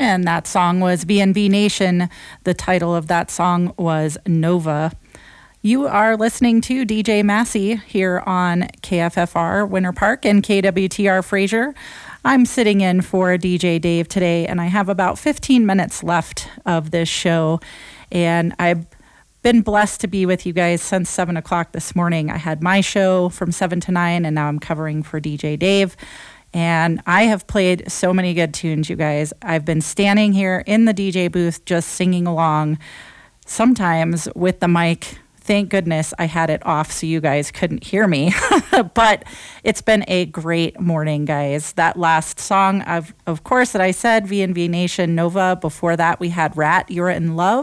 And that song was VNV Nation. The title of that song was Nova. You are listening to DJ Massey here on KFFR Winter Park and KWTR Fraser. I'm sitting in for DJ Dave today, and I have about 15 minutes left of this show. And I've been blessed to be with you guys since 7 o'clock this morning. I had my show from 7 to 9, and now I'm covering for DJ Dave. And I have played so many good tunes, you guys. I've been standing here in the DJ booth just singing along, sometimes with the mic. Thank goodness I had it off so you guys couldn't hear me. But it's been a great morning, guys. That last song, of course, that I said, VNV Nation, Nova. Before that, we had Rat, You're in Love.